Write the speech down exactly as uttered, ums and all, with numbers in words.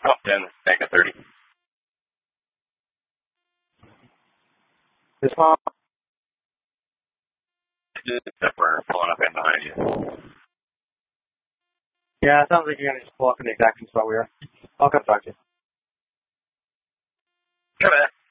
Oh, ten, tank of thirty. This one? Except for pulling up in behind you. Yeah, it sounds like you're going to just pull up in the exact spot we are. I'll come talk to you. Come back.